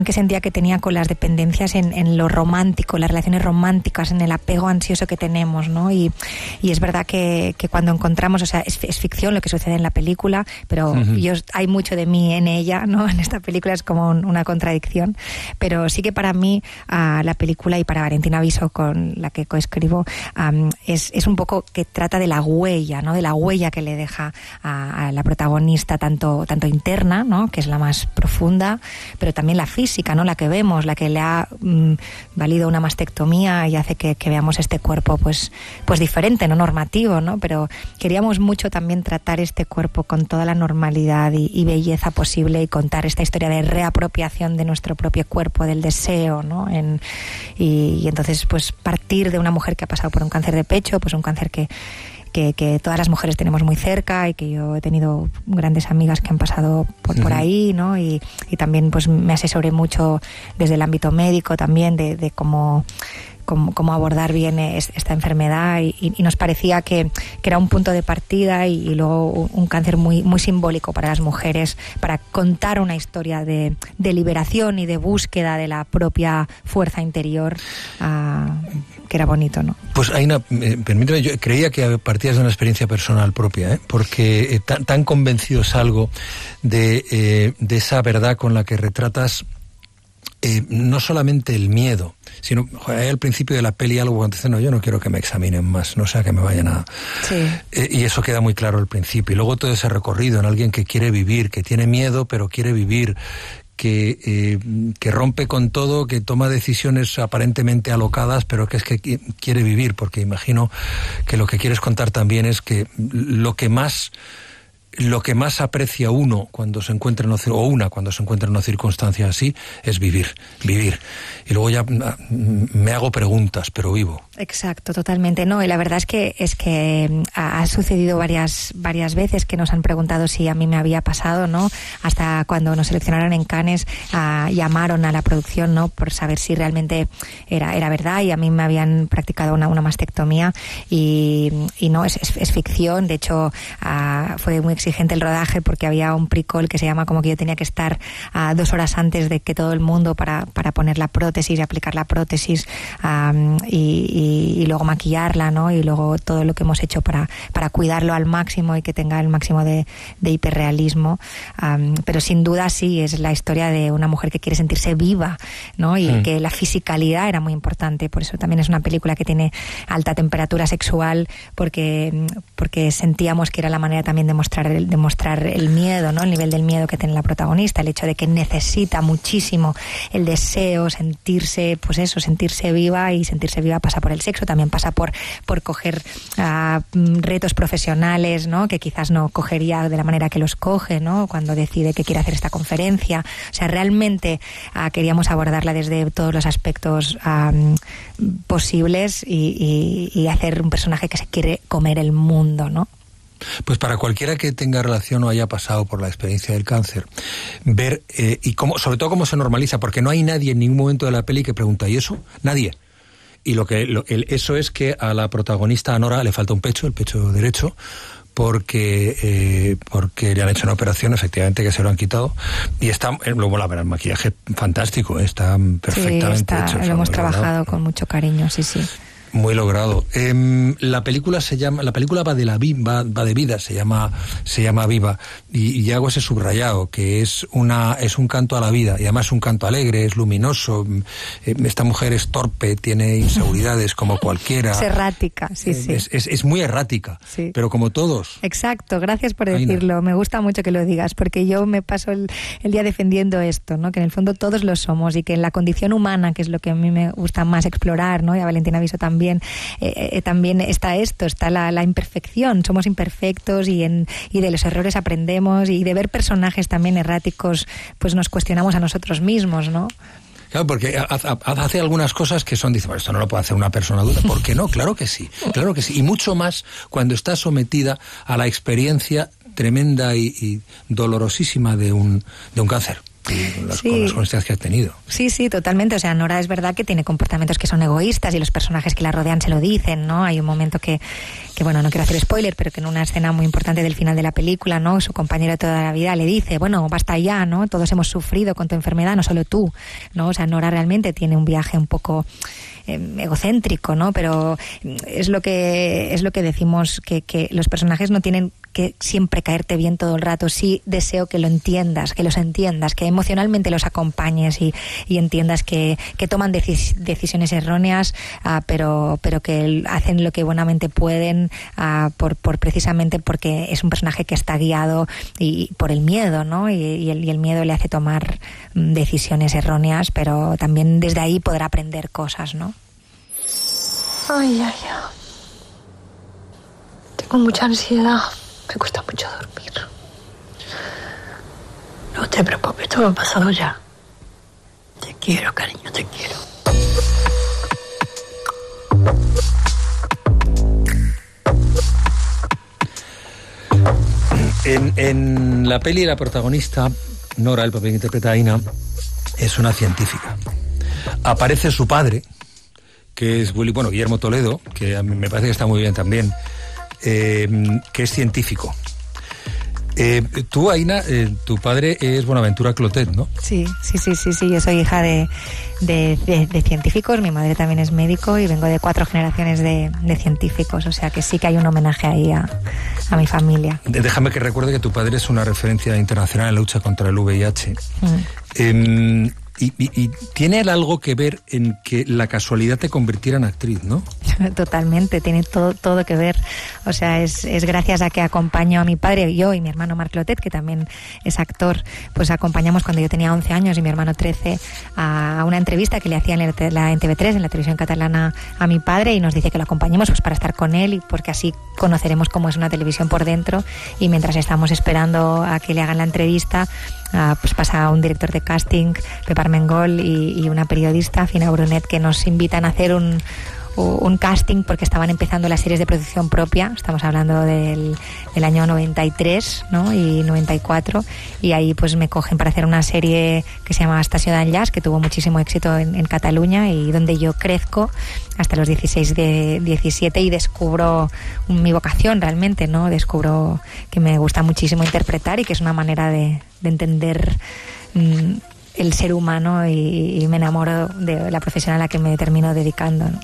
que sentía que tenía con las dependencias en lo romántico, las relaciones románticas, en el apego ansioso que tenemos, ¿no? Y es verdad que cuando encontramos, o sea, es ficción lo que sucede en la película, pero hay mucho de mí en ella, ¿no? En esta película es como una contradicción, pero sí que para mí la película, y para Valentina Viso, con la que coescribo, es un poco que trata de la huella, ¿no? De la huella que le deja a la protagonista, tanto interna, ¿no? Que es la más profunda, pero también la física, ¿no? La que vemos, la que le ha valido una mastectomía y hace que veamos este cuerpo pues diferente, no normativo, ¿no? Pero queríamos mucho también tratar este cuerpo con toda la normalidad y belleza posible, y contar esta historia de reapropiación de nuestro propio cuerpo, del deseo, ¿no? Y entonces pues partir de una mujer que ha pasado por un cáncer de pecho, pues un cáncer que todas las mujeres tenemos muy cerca, y que yo he tenido grandes amigas que han pasado por ahí, ¿no? Y también pues me asesoré mucho desde el ámbito médico también de cómo abordar bien esta enfermedad, y nos parecía que era un punto de partida y luego un cáncer muy, muy simbólico para las mujeres, para contar una historia de liberación y de búsqueda de la propia fuerza interior, que era bonito, ¿no? Pues Aina, permíteme, yo creía que partías de una experiencia personal propia, porque tan convencido salgo de esa verdad con la que retratas no solamente el miedo, sino al principio de la peli algo cuando dice, no, yo no quiero que me examinen más, no sea que me vayan a... Sí. Y eso queda muy claro al principio. Y luego todo ese recorrido en alguien que quiere vivir, que tiene miedo pero quiere vivir, que rompe con todo, que toma decisiones aparentemente alocadas, pero que es que quiere vivir, porque imagino que lo que quieres contar también es que lo que más aprecia uno cuando se encuentra cuando se encuentra en una circunstancia así es vivir. Y luego ya me hago preguntas, pero vivo. Exacto, totalmente. No, y la verdad es que ha sucedido varias veces que nos han preguntado si a mí me había pasado, ¿no? Hasta cuando nos seleccionaron en Cannes, llamaron a la producción, ¿no? Por saber si realmente era verdad, y a mí me habían practicado una mastectomía, y no, es ficción. De hecho, fue muy exigente el rodaje, porque había un pre-call que se llama como que yo tenía que estar 2 horas antes de que todo el mundo para poner la prótesis y aplicar la prótesis, y luego maquillarla, ¿no? Y luego todo lo que hemos hecho para cuidarlo al máximo y que tenga el máximo de hiperrealismo. Pero sin duda sí, es la historia de una mujer que quiere sentirse viva, ¿no? Y que la fisicalidad era muy importante. Por eso también es una película que tiene alta temperatura sexual, porque sentíamos que era la manera también de mostrar el miedo, ¿no? El nivel del miedo que tiene la protagonista, el hecho de que necesita muchísimo el deseo, sentirse viva, y sentirse viva pasa por el sexo, también pasa por coger retos profesionales, ¿no? Que quizás no cogería de la manera que los coge, ¿no? Cuando decide que quiere hacer esta conferencia. O sea, realmente queríamos abordarla desde todos los aspectos posibles, y hacer un personaje que se quiere comer el mundo, ¿no? Pues para cualquiera que tenga relación o haya pasado por la experiencia del cáncer, ver sobre todo cómo se normaliza, porque no hay nadie en ningún momento de la peli que pregunta, ¿y eso? Nadie. Y eso es que a la protagonista, a Nora, le falta un pecho, el pecho derecho, porque le han hecho una operación, efectivamente, que se lo han quitado, y está, luego la verdad, el maquillaje fantástico, está perfectamente hecho. Lo hemos trabajado con mucho cariño, sí. Muy logrado. La película va de vida, se llama Viva, y hago ese subrayado, que es un canto a la vida, y además es un canto alegre, es luminoso. Esta mujer es torpe, tiene inseguridades como cualquiera. Es errática, sí. Es muy errática, sí. Pero como todos. Exacto, gracias por decirlo. Aina. Me gusta mucho que lo digas, porque yo me paso el día defendiendo esto, ¿no? Que en el fondo todos lo somos, y que en la condición humana, que es lo que a mí me gusta más explorar, ¿no? Y a Valentina Viso también está la imperfección. Somos imperfectos, y de los errores aprendemos, y de ver personajes también erráticos pues nos cuestionamos a nosotros mismos, ¿no? Claro, porque hace algunas cosas que dice, bueno, esto no lo puede hacer una persona adulta. ¿Por qué no? Claro que sí. Y mucho más cuando está sometida a la experiencia tremenda y dolorosísima de un cáncer. con las consecuencias que has tenido. Sí, totalmente. O sea, Nora es verdad que tiene comportamientos que son egoístas y los personajes que la rodean se lo dicen, ¿no? Hay un momento que bueno, no quiero hacer spoiler, pero que en una escena muy importante del final de la película, ¿no? Su compañero de toda la vida le dice, bueno, basta ya, ¿no? Todos hemos sufrido con tu enfermedad, no solo tú, ¿no? O sea, Nora realmente tiene un viaje un poco egocéntrico, ¿no? Pero es lo que decimos, que los personajes no tienen que siempre caerte bien todo el rato. Sí deseo que lo entiendas, que los entiendas, que emocionalmente los acompañes y entiendas que toman decisiones erróneas, pero que hacen lo que buenamente pueden, precisamente porque es un personaje que está guiado y por el miedo, ¿no? Y el miedo le hace tomar decisiones erróneas, pero también desde ahí podrá aprender cosas, ¿no? Ay. Tengo mucha ansiedad. Me cuesta mucho dormir. No te preocupes, todo ha pasado ya. Te quiero, cariño, te quiero. En la peli, la protagonista, Nora, el papel que interpreta a Ina, es una científica. Aparece su padre, que es Guillermo Toledo, que a mí me parece que está muy bien también, que es científico. Tú, Aina, tu padre es Bonaventura Clotet, ¿no? Sí, yo soy hija de científicos, mi madre también es médico y vengo de 4 generaciones de científicos, o sea que sí que hay un homenaje ahí a mi familia. Déjame que recuerde que tu padre es una referencia internacional en la lucha contra el VIH. Y tiene algo que ver en que la casualidad te convirtiera en actriz, ¿no? Totalmente, tiene todo que ver. O sea, es gracias a que acompaño a mi padre, yo y mi hermano Marc Clotet, que también es actor, pues acompañamos cuando yo tenía 11 años y mi hermano 13 a una entrevista que le hacían en TV3, en la televisión catalana, a mi padre, y nos dice que lo acompañemos pues para estar con él y porque así conoceremos cómo es una televisión por dentro. Y mientras estamos esperando a que le hagan la entrevista, pues pasa un director de casting, Pepe Armengol, y una periodista, Fina Brunet, que nos invitan a hacer un casting porque estaban empezando las series de producción propia. Estamos hablando del año 93, ¿no? Y 94, y ahí pues me cogen para hacer una serie que se llama Estació d'Enllaç, que tuvo muchísimo éxito en Cataluña y donde yo crezco hasta los 17 y descubro mi vocación realmente, ¿no? Descubro que me gusta muchísimo interpretar y que es una manera de entender el ser humano y me enamoro de la profesión a la que me termino dedicando, ¿no?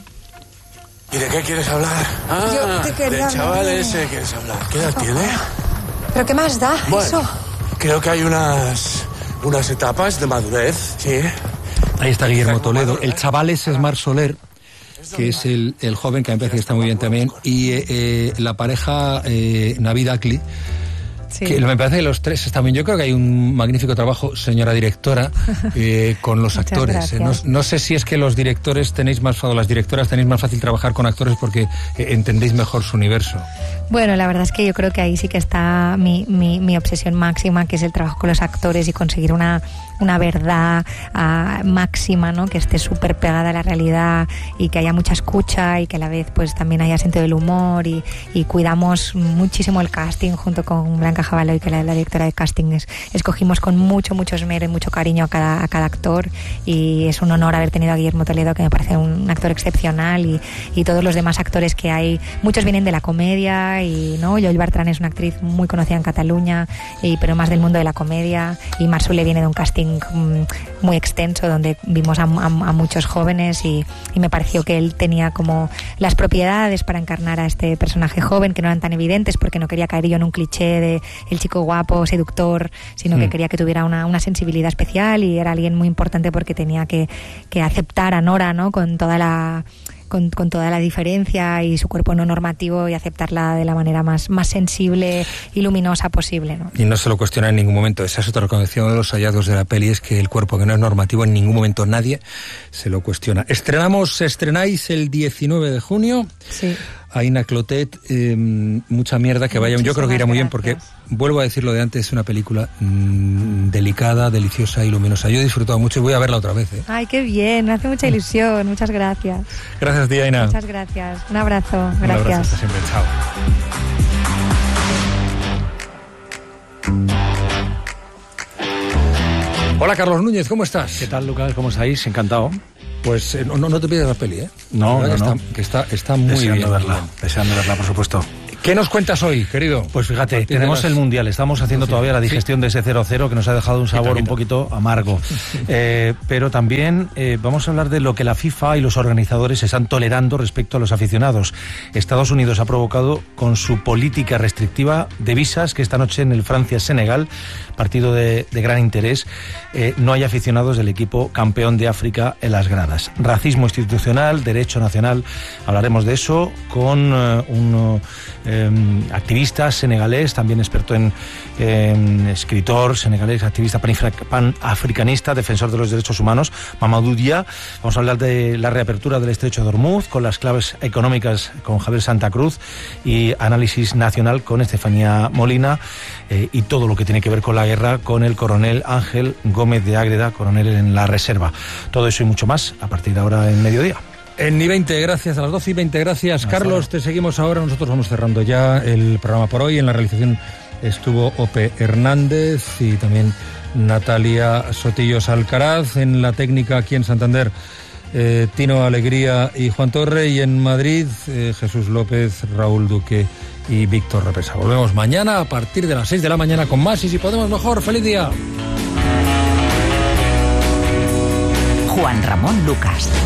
¿Y de qué quieres hablar? Yo te quería del chaval hablar. ese quieres hablar. ¿Qué edad tiene? ¿Pero qué más da eso? Creo que hay unas etapas de madurez, sí. Ahí está Guillermo Toledo. El chaval ese es Marc Soler, que es el joven, que me parece que está muy bien también, y la pareja Navid Akli. Sí. Que me parece que los tres están bien. Yo creo que hay un magnífico trabajo, señora directora, con los actores. No sé si es que los directores las directoras tenéis más fácil trabajar con actores porque entendéis mejor su universo. Bueno, la verdad es que yo creo que ahí sí que está mi obsesión máxima, que es el trabajo con los actores y conseguir una verdad máxima, ¿no? Que esté súper pegada a la realidad y que haya mucha escucha y que a la vez pues también haya sentido del humor y cuidamos muchísimo el casting junto con Blanca Javaloy, que la directora de casting. Escogimos con mucho esmero y mucho cariño a cada actor, y es un honor haber tenido a Guillermo Toledo, que me parece un actor excepcional, y todos los demás actores que hay. Muchos vienen de la comedia, y ¿no? Joel Bartran es una actriz muy conocida en Cataluña, pero más del mundo de la comedia, y Marc Soler viene de un casting muy extenso donde vimos a muchos jóvenes, y me pareció que él tenía como las propiedades para encarnar a este personaje joven, que no eran tan evidentes porque no quería caer yo en un cliché de el chico guapo, seductor, sino que quería que tuviera una sensibilidad especial, y era alguien muy importante porque tenía que aceptar a Nora, ¿no? Con toda la diferencia y su cuerpo no normativo, y aceptarla de la manera más sensible y luminosa posible, ¿no? Y no se lo cuestiona en ningún momento. Esa es otra recomendación de los hallazgos de la peli, es que el cuerpo que no es normativo en ningún momento nadie se lo cuestiona. Estrenáis el 19 de junio. Sí. Aina Clotet, mucha mierda, que vaya. Yo creo que irá muy bien porque, vuelvo a decirlo de antes, es una película delicada, deliciosa y luminosa. Yo he disfrutado mucho y voy a verla otra vez. Ay, qué bien, me hace mucha ilusión. Muchas gracias. Gracias a ti, Aina. Muchas gracias. Un abrazo. Gracias. Un abrazo, hasta siempre. Chao. Hola, Carlos Núñez, ¿cómo estás? ¿Qué tal, Lucas? ¿Cómo estáis? Encantado. Pues no te pierdas la peli, ¿eh? No. Está muy deseando bien. Deseando verla, por supuesto. ¿Qué nos cuentas hoy, querido? Pues fíjate, tenemos el Mundial, estamos haciendo todavía la digestión de ese 0-0 que nos ha dejado un sabor un poquito amargo. Pero también vamos a hablar de lo que la FIFA y los organizadores están tolerando respecto a los aficionados. Estados Unidos ha provocado con su política restrictiva de visas que esta noche en el Francia-Senegal, partido de gran interés, no hay aficionados del equipo campeón de África en las gradas. Racismo institucional, derecho nacional, hablaremos de eso con un activista senegalés, también experto en escritor senegalés, activista panafricanista, defensor de los derechos humanos, Mamadou Dia. Vamos a hablar de la reapertura del estrecho de Hormuz, con las claves económicas con Javier Santa Cruz y análisis nacional con Estefanía Molina y todo lo que tiene que ver con la guerra con el coronel Ángel Gómez de Ágreda, coronel en la reserva. Todo eso y mucho más a partir de ahora en mediodía. En I20, gracias, a las 12:20, gracias. Carlos, te seguimos ahora. Nosotros vamos cerrando ya el programa por hoy. En la realización estuvo Ope Hernández y también Natalia Sotillos Alcaraz. En la técnica aquí en Santander, Tino Alegría y Juan Torre. Y en Madrid, Jesús López, Raúl Duque y Víctor Repesa. Volvemos mañana a partir de las 6 de la mañana con más y si podemos mejor. ¡Feliz día! Juan Ramón Lucas.